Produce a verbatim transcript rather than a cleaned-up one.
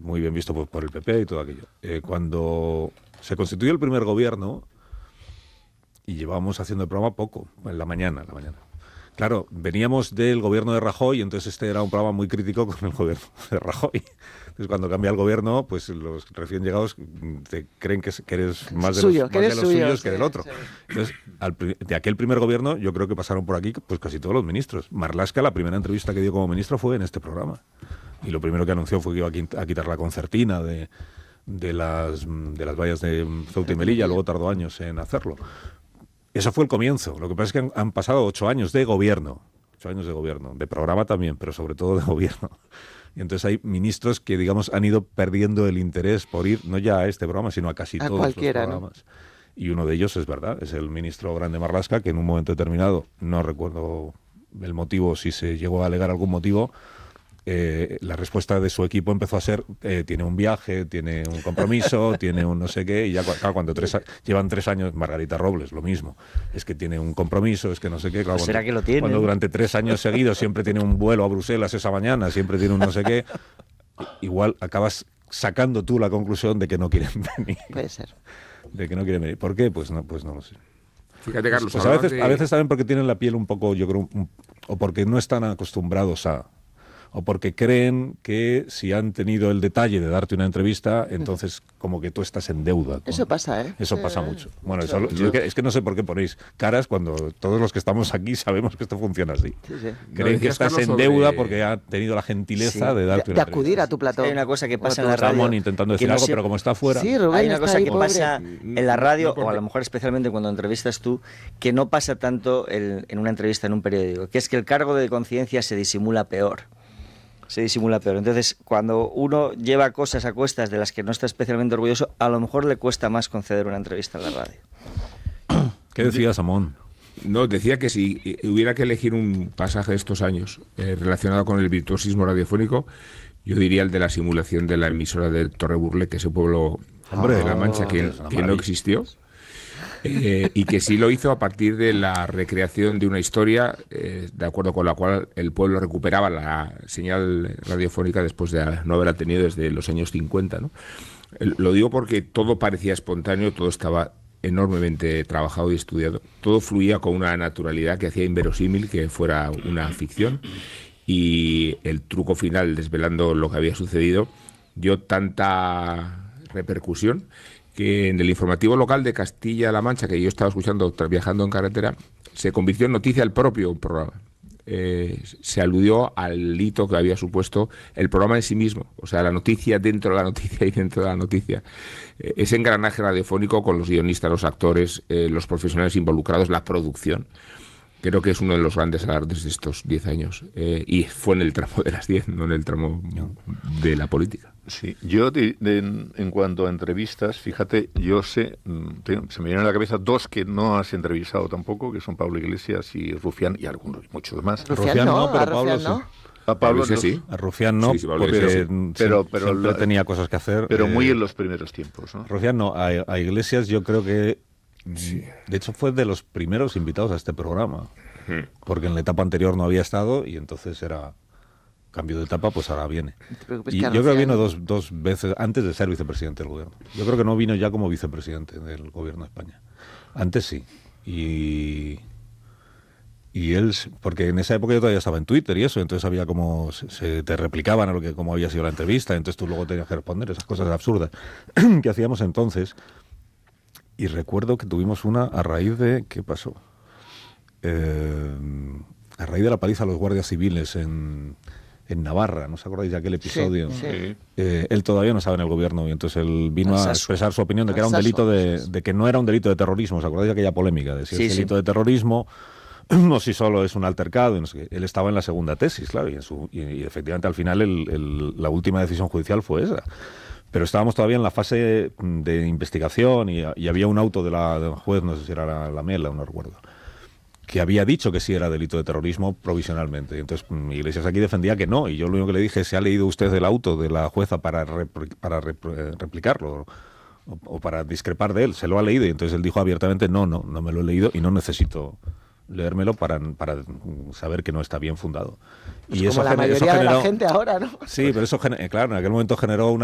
muy bien visto por, por el P P y todo aquello. Eh, cuando se constituyó el primer gobierno, y llevábamos haciendo el programa poco, en la mañana, en la mañana. Claro, veníamos del gobierno de Rajoy, entonces este era un programa muy crítico con el gobierno de Rajoy. Entonces cuando cambia el gobierno, pues los recién llegados te creen que, que eres más de Suyo, los, que más eres de los suyo, suyos sí, que del otro. sí. Entonces, al, de aquel primer gobierno, yo creo que pasaron por aquí pues casi todos los ministros. Marlaska, la primera entrevista que dio como ministro fue en este programa. Y lo primero que anunció fue que iba a quitar la concertina de, de, las, de las vallas de Ceuta y Melilla, luego tardó años en hacerlo. Eso fue el comienzo. Lo que pasa es que han, han pasado ocho años de gobierno. Ocho años de gobierno. De programa también, pero sobre todo de gobierno. Y entonces hay ministros que, digamos, han ido perdiendo el interés por ir, no ya a este programa, sino a casi A todos cualquiera, los programas. ¿No? Y uno de ellos es verdad, es el ministro Grande Marlaska, que en un momento determinado, no recuerdo el motivo, si se llegó a alegar algún motivo, Eh, la respuesta de su equipo empezó a ser eh, tiene un viaje, tiene un compromiso, tiene un no sé qué, y ya claro, cuando tres, llevan tres años, Margarita Robles, lo mismo, es que tiene un compromiso, es que no sé qué, claro, ¿Será cuando, que lo tiene? cuando durante tres años seguidos siempre tiene un vuelo a Bruselas esa mañana, siempre tiene un no sé qué, igual acabas sacando tú la conclusión de que no quieren venir. Puede ser. De que no quieren venir. ¿Por qué? Pues no, pues no lo sé. Fíjate, Carlos, pues a veces, de... a veces también porque tienen la piel un poco, yo creo, un, o porque no están acostumbrados a, o porque creen que si han tenido el detalle de darte una entrevista, entonces como que tú estás en deuda. Con... Eso pasa, ¿eh? Eso sí, pasa mucho. Bueno, mucho. eso, yo, es que no sé por qué ponéis caras cuando todos los que estamos aquí sabemos que esto funciona así. Sí, sí. Creen no, que estás Carlos, en deuda sobre... porque ha tenido la gentileza sí. de darte de, una de acudir a tu plató. Hay una cosa que pasa en Como la tú, radio. Ramón intentando decir no algo, siempre... pero como está fuera. Sí, Rubén Hay una está cosa ahí, que pobre. pasa en la radio, No, porque... o a lo mejor especialmente cuando entrevistas tú, que no pasa tanto el, en una entrevista en un periódico, que es que el cargo de conciencia se disimula peor. Se disimula peor. Entonces, cuando uno lleva cosas a cuestas de las que no está especialmente orgulloso, a lo mejor le cuesta más conceder una entrevista en la radio. ¿Qué decías, Amón? No, decía que si hubiera que elegir un pasaje de estos años eh, relacionado con el virtuosismo radiofónico, yo diría el de la simulación de la emisora de Torreburlete, ese pueblo Hombre, de La Mancha que, que no existió. Eh, y que sí lo hizo a partir de la recreación de una historia eh, de acuerdo con la cual el pueblo recuperaba la señal radiofónica después de no haberla tenido desde los años cincuenta, ¿no? Lo digo porque todo parecía espontáneo, todo estaba enormemente trabajado y estudiado, todo fluía con una naturalidad que hacía inverosímil que fuera una ficción, y el truco final, desvelando lo que había sucedido, dio tanta repercusión que en el informativo local de Castilla-La Mancha, que yo estaba escuchando viajando en carretera, se convirtió en noticia el propio programa. Eh, se aludió al hito que había supuesto el programa en sí mismo, o sea, la noticia dentro de la noticia y dentro de la noticia. Eh, ese engranaje radiofónico con los guionistas, los actores, eh, los profesionales involucrados, la producción. Creo que es uno de los grandes alardes de estos diez años. Eh, y fue en el tramo de las diez, no en el tramo de la política. Sí, yo de, de, en, en cuanto a entrevistas, fíjate, yo sé, te, se me vienen a la cabeza dos que no has entrevistado tampoco, que son Pablo Iglesias y Rufián, y algunos, muchos más. Rufián, Rufián no, no, pero a Pablo Rufián sí. no. A Pablo sí, sí. A Rufián no, Sí, sí, Pablo porque Iglesias, sí. Pero- sí, pero siempre lo- tenía cosas que hacer. Pero eh, muy en los primeros tiempos, ¿no? Rufián no, a, a Iglesias yo creo que, sí. De hecho fue de los primeros invitados a este programa, hmm. porque en la etapa anterior no había estado y entonces era cambio de etapa, pues ahora viene. Y yo creo que vino dos, dos veces antes de ser vicepresidente del gobierno. Yo creo que no vino ya como vicepresidente del gobierno de España. Antes sí. Y... Y él, porque en esa época yo todavía estaba en Twitter y eso, entonces había como, se, se te replicaban a lo que cómo había sido la entrevista, entonces tú luego tenías que responder esas cosas absurdas que hacíamos entonces. Y recuerdo que tuvimos una a raíz de, ¿qué pasó? Eh, a raíz de la paliza a los guardias civiles en, en Navarra, ¿no os acordáis de aquel episodio? Sí, sí. Eh, él todavía no estaba en el gobierno y entonces él vino a expresar su opinión de que era un delito de, de que no era un delito de terrorismo. ¿Os acordáis de aquella polémica? De si sí, es delito sí. de terrorismo o si solo es un altercado y no sé qué. Él estaba en la segunda tesis, claro, y, en su, y, y efectivamente al final el, el, la última decisión judicial fue esa. Pero estábamos todavía en la fase de investigación y, y había un auto de la, de la juez, no sé si era la, la Mela, no recuerdo, que había dicho que sí era delito de terrorismo provisionalmente. Y entonces Iglesias aquí defendía que no, y yo lo único que le dije es: ¿se ha leído usted el auto de la jueza para, repl para repl replicarlo o, o para discrepar de él? ¿Se lo ha leído? Y entonces él dijo abiertamente: no, no, no me lo he leído y no necesito leérmelo para, para saber que no está bien fundado. Pues y como eso la gener, mayoría eso generó, de la gente ahora, ¿no? Sí, pero eso, claro, en aquel momento generó una